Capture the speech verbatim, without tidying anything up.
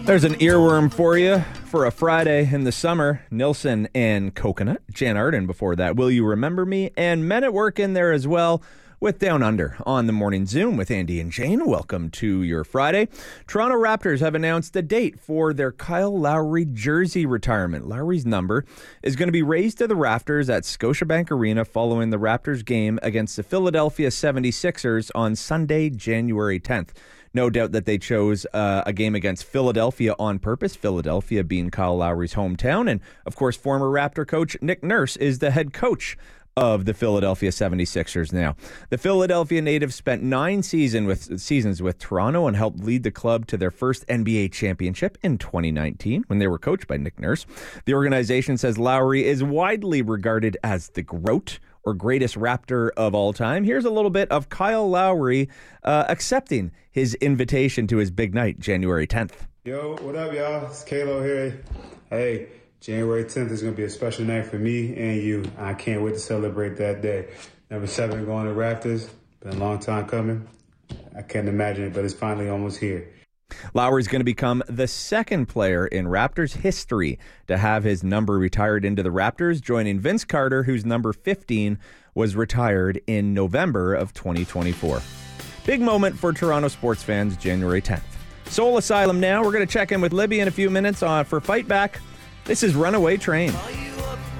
There's an earworm for you for a Friday in the summer. Nilsson and Coconut. Jan Arden before that. Will You Remember Me? And Men at Work in there as well with Down Under on the Morning Zoom with Andy and Jane. Welcome to your Friday. Toronto Raptors have announced a date for their Kyle Lowry jersey retirement. Lowry's number is going to be raised to the rafters at Scotiabank Arena following the Raptors game against the Philadelphia seventy-sixers on Sunday, January tenth. No doubt that they chose uh, a game against Philadelphia on purpose, Philadelphia being Kyle Lowry's hometown. And, of course, former Raptor coach Nick Nurse is the head coach of the Philadelphia seventy-sixers now. The Philadelphia native spent nine season with, seasons with Toronto and helped lead the club to their first N B A championship in twenty nineteen when they were coached by Nick Nurse. The organization says Lowry is widely regarded as the GOAT, or greatest Raptor of all time. Here's a little bit of Kyle Lowry uh, accepting his invitation to his big night, January tenth. Yo, what up, y'all? It's Kalo here. Hey, January tenth is going to be a special night for me and you. I can't wait to celebrate that day. Number seven going to Raptors. Been a long time coming. I can't imagine it, but it's finally almost here. Lowry's going to become the second player in Raptors history to have his number retired into the Raptors, joining Vince Carter, whose number fifteen was retired in November of twenty twenty-four. Big moment for Toronto sports fans, January tenth. Soul Asylum now. We're going to check in with Libby in a few minutes on for Fight Back. This is Runaway Train.